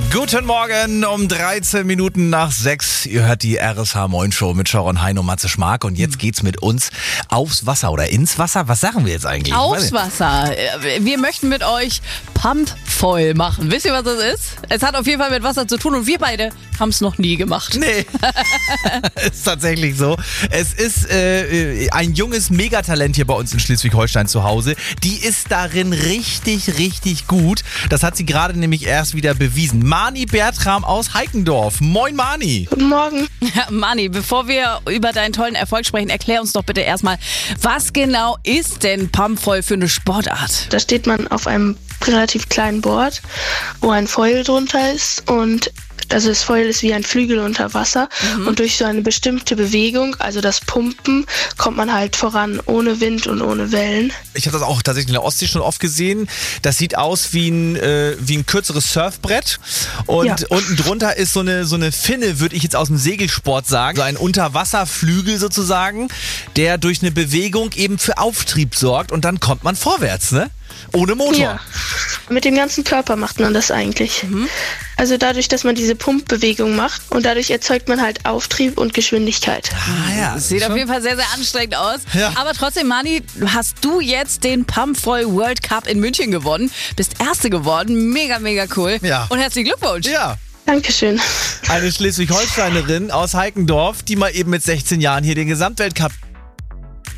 Guten Morgen, um 13 Minuten nach 6. Ihr hört die RSH Moin Show mit Sharon Hein und Matze Schmark. Und jetzt geht's mit uns aufs Wasser oder ins Wasser. Was sagen wir jetzt eigentlich? Aufs Wasser. Wir möchten mit euch Pumpfoil machen. Wisst ihr, was das ist? Es hat auf jeden Fall mit Wasser zu tun und wir beide haben es noch nie gemacht. Nee, ist tatsächlich so. Es ist ein junges Megatalent hier bei uns in Schleswig-Holstein zu Hause. Die ist darin richtig, richtig gut. Das hat sie gerade nämlich erst wieder bewiesen. Mani Bertram aus Heikendorf. Moin Mani. Guten Morgen. Ja, Mani, bevor wir über deinen tollen Erfolg sprechen, erklär uns doch bitte erstmal, was genau ist denn Pumpfoil für eine Sportart? Da steht man auf einem relativ kleinen Board, wo ein Foil drunter ist und das Foil ist wie ein Flügel unter Wasser und durch so eine bestimmte Bewegung, also das Pumpen, kommt man halt voran ohne Wind und ohne Wellen. Ich habe das auch tatsächlich in der Ostsee schon oft gesehen. Das sieht aus wie ein kürzeres Surfbrett und unten drunter ist so eine Finne, würde ich jetzt aus dem Segelsport sagen. So ein Unterwasserflügel sozusagen, der durch eine Bewegung eben für Auftrieb sorgt und dann kommt man vorwärts, ne? Ohne Motor. Ja, mit dem ganzen Körper macht man das eigentlich. Also dadurch, dass man diese Pumpbewegung macht und dadurch erzeugt man halt Auftrieb und Geschwindigkeit. Ah ja. Sieht auf jeden Fall sehr, sehr anstrengend aus. Ja. Aber trotzdem, Mani, hast du jetzt den Pumpfoil World Cup in München gewonnen. Bist Erste geworden. Mega, mega cool. Ja. Und herzlichen Glückwunsch. Ja. Dankeschön. Eine Schleswig-Holsteinerin aus Heikendorf, die mal eben mit 16 Jahren hier den Gesamtweltcup